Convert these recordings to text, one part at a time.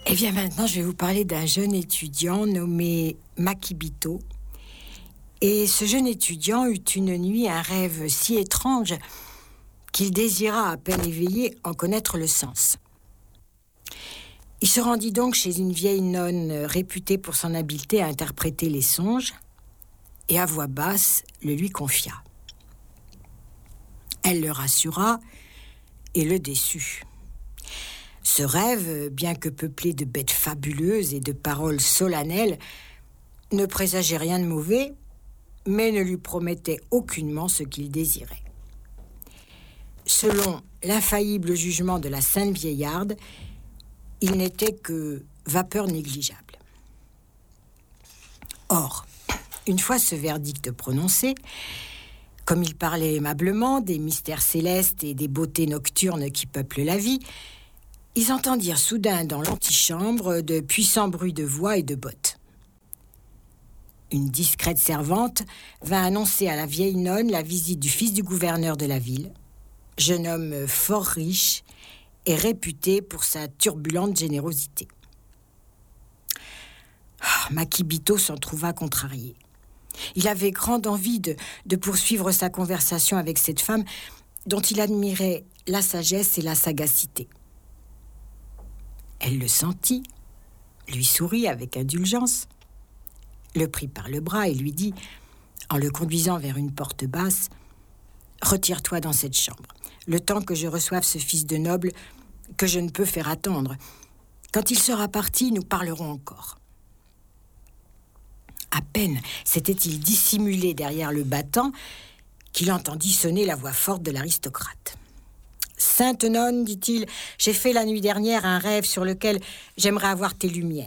Eh bien maintenant, je vais vous parler d'un jeune étudiant nommé Makibito. Et ce jeune étudiant eut une nuit un rêve si étrange qu'il désira, à peine éveillé, en connaître le sens. Il se rendit donc chez une vieille nonne réputée pour son habileté à interpréter les songes et à voix basse le lui confia. Elle le rassura et le déçut. Ce rêve, bien que peuplé de bêtes fabuleuses et de paroles solennelles, ne présageait rien de mauvais, mais ne lui promettait aucunement ce qu'il désirait. Selon l'infaillible jugement de la sainte vieillarde, il n'était que vapeur négligeable. Or, une fois ce verdict prononcé, comme il parlait aimablement des mystères célestes et des beautés nocturnes qui peuplent la vie, ils entendirent soudain dans l'antichambre de puissants bruits de voix et de bottes. Une discrète servante vint annoncer à la vieille nonne la visite du fils du gouverneur de la ville, jeune homme fort riche et réputé pour sa turbulente générosité. Makibito s'en trouva contrarié. Il avait grande envie de poursuivre sa conversation avec cette femme dont il admirait la sagesse et la sagacité. Elle le sentit, lui sourit avec indulgence, le prit par le bras et lui dit, en le conduisant vers une porte basse, « Retire-toi dans cette chambre, le temps que je reçoive ce fils de noble que je ne peux faire attendre. Quand il sera parti, nous parlerons encore. » À peine s'était-il dissimulé derrière le battant qu'il entendit sonner la voix forte de l'aristocrate. « Sainte nonne, dit-il, j'ai fait la nuit dernière un rêve sur lequel j'aimerais avoir tes lumières. »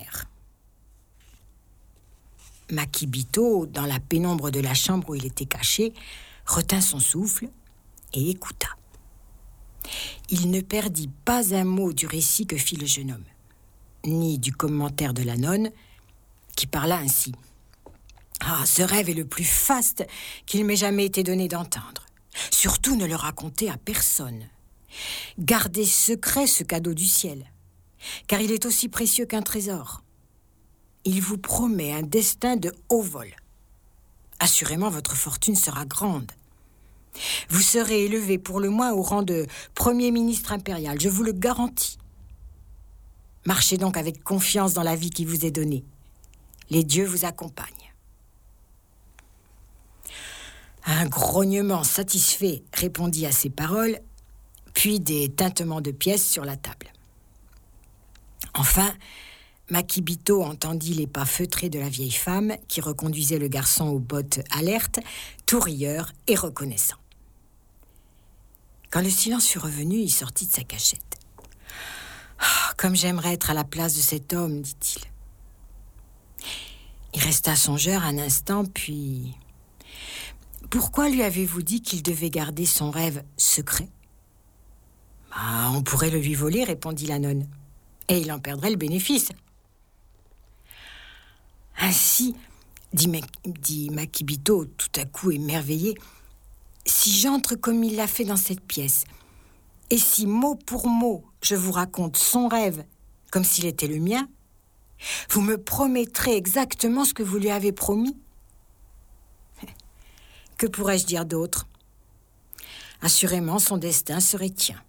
Makibito, dans la pénombre de la chambre où il était caché, retint son souffle et écouta. Il ne perdit pas un mot du récit que fit le jeune homme, ni du commentaire de la nonne, qui parla ainsi. « Ah, ce rêve est le plus faste qu'il m'ait jamais été donné d'entendre. Surtout ne le racontez à personne. Gardez secret ce cadeau du ciel, car il est aussi précieux qu'un trésor. Il vous promet un destin de haut vol. Assurément, votre fortune sera grande. Vous serez élevé pour le moins au rang de premier ministre impérial, je vous le garantis. Marchez donc avec confiance dans la vie qui vous est donnée. Les dieux vous accompagnent. » Un grognement satisfait répondit à ces paroles, puis des tintements de pièces sur la table. Enfin, Makibito entendit les pas feutrés de la vieille femme qui reconduisait le garçon aux bottes alertes, tout rieur et reconnaissant. Quand le silence fut revenu, il sortit de sa cachette. « Oh, comme j'aimerais être à la place de cet homme, dit-il. » Il resta songeur un instant, puis... « Pourquoi lui avez-vous dit qu'il devait garder son rêve secret ?»« On pourrait le lui voler, répondit la nonne, et il en perdrait le bénéfice. » Ainsi, dit Makibito tout à coup émerveillé, si j'entre comme il l'a fait dans cette pièce, et si mot pour mot je vous raconte son rêve comme s'il était le mien, vous me promettrez exactement ce que vous lui avez promis. Que pourrais-je dire d'autre ? Assurément, son destin serait tien.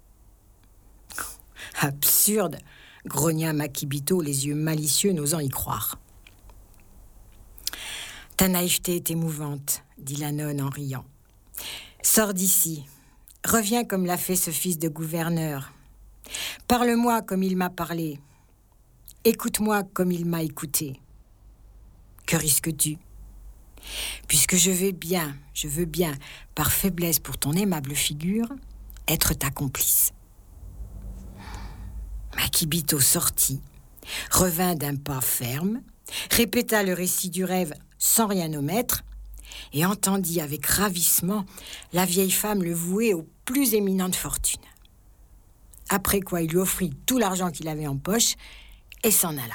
Absurde, grogna Makibito, les yeux malicieux n'osant y croire. Ta naïveté est émouvante, dit la nonne en riant. Sors d'ici, reviens comme l'a fait ce fils de gouverneur. Parle-moi comme il m'a parlé. Écoute-moi comme il m'a écouté. Que risques-tu ? Puisque je veux bien, par faiblesse pour ton aimable figure, être ta complice. Makibito sortit, revint d'un pas ferme, répéta le récit du rêve sans rien omettre, et entendit avec ravissement la vieille femme le vouer aux plus éminentes fortunes. Après quoi il lui offrit tout l'argent qu'il avait en poche et s'en alla.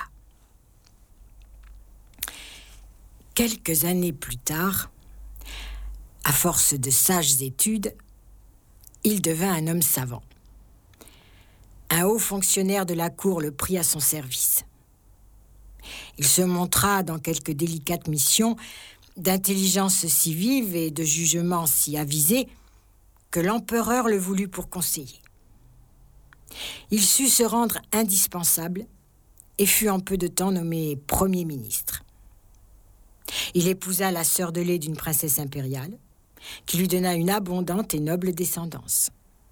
Quelques années plus tard, à force de sages études, il devint un homme savant. Un haut fonctionnaire de la cour le prit à son service. Il se montra dans quelques délicates missions d'intelligence si vive et de jugement si avisé que l'empereur le voulut pour conseiller. Il sut se rendre indispensable et fut en peu de temps nommé Premier ministre. Il épousa la sœur de lait d'une princesse impériale, qui lui donna une abondante et noble descendance.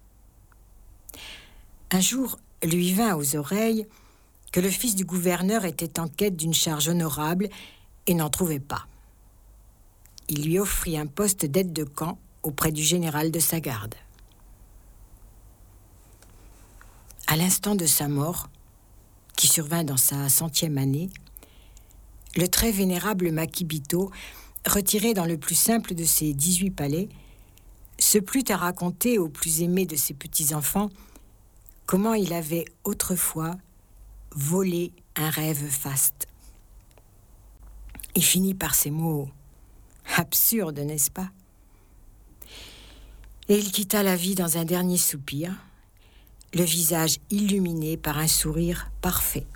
Un jour, lui vint aux oreilles que le fils du gouverneur était en quête d'une charge honorable et n'en trouvait pas. Il lui offrit un poste d'aide de camp auprès du général de sa garde. À l'instant de sa mort, qui survint dans sa 100e année, le très vénérable Makibito, retiré dans le plus simple de ses 18 palais, se plut à raconter au plus aimé de ses petits-enfants comment il avait autrefois volé un rêve faste. Il finit par ces mots absurdes, n'est-ce pas? Et il quitta la vie dans un dernier soupir, le visage illuminé par un sourire parfait.